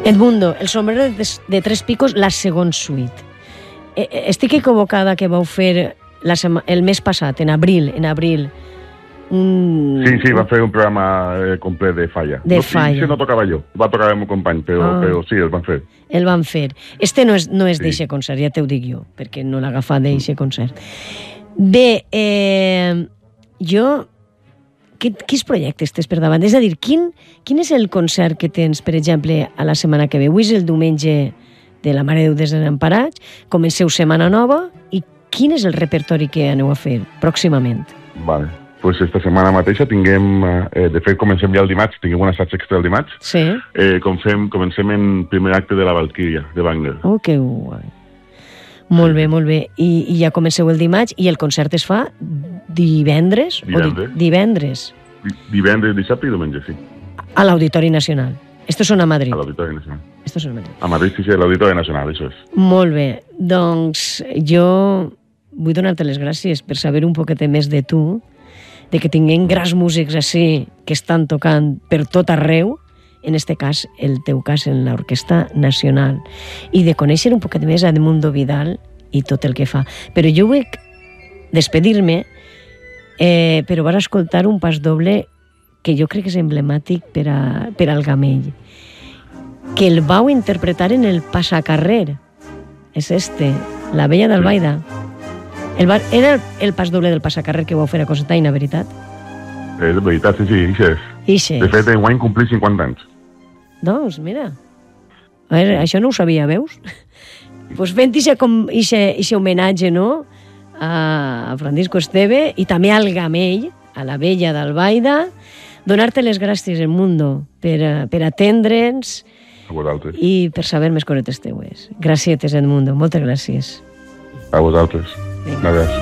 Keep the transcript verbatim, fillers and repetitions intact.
Edmundo, El sombrero de, de tres picos, la segon suite. Eh, estic equivocada que vau fer la sema, el mes passat, en abril, en abril. Un... Sí, sí, va fer un programa eh, complet de falla. De no, falla. Sí, no tocava jo, va tocar el meu company, però, ah. però sí, el van fer. El van fer. Este no és, no és sí. d'eixe concert, ja t'ho dic jo, perquè no l'ha agafat d'eixe concert. Bé, eh, jo... Quin, quins projectes tens per davant? És a dir, quin, quin és el concert que tens, per exemple, a la setmana que ve? Avui és el diumenge de la Mare de Déu dels Desemparats, comenceu setmana nova, i quin és el repertori que aneu a fer pròximament? Vale. Pues esta setmana mateixa tinguem, eh, de fet comencem ja el dimarts, tinguem un assaig extra el dimarts. Sí. Eh, comencem, comencem en primer acte de la Valquíria, de Wagner. Oh, que guai. Molt bé, molt bé. I, I ja comenceu el dimarts, i el concert es fa divendres? Divendres. O di divendres. Divendres, dissabte i diumenge, sí. A l'Auditori Nacional. Estos són a Madrid. A l'Auditori Nacional. Estos són a Madrid. A Madrid, sí, sí, a l'Auditori Nacional, això és. Molt bé. Doncs jo vull donar-te les gràcies per saber un poquet més de tu, de que tinguem grans músics així que estan tocant per tot arreu, en este cas, el teu cas en l'Orquestra Nacional, i de conèixer un poquet més a Edmundo Vidal i tot el que fa. Però jo vull despedir-me, eh, però vas escoltar un pas doble que jo crec que és emblemàtic per, a, per al Gamell, que el vau interpretar en el Passacarrer. És este, La Vella d'Albaida. El bar, era el, el pas doble del Passacarrer que vau fer a Cosetaina, veritat? És veritat, sí, sí, això és. Ixes. De fet, enguany complir cinquanta anys. Doncs, mira. A veure, això no ho sabia, veus? Doncs pues fent ixe homenatge, no?, a Francisco Esteve i també al Gamell, a La Vella d'Albaida, donar-te les gràcies, Edmundo, per, per atendre'ns a vosaltres i per saber més cosetes teues. Gràcies, Edmundo, moltes gràcies. A vosaltres. Vinga. Gràcies.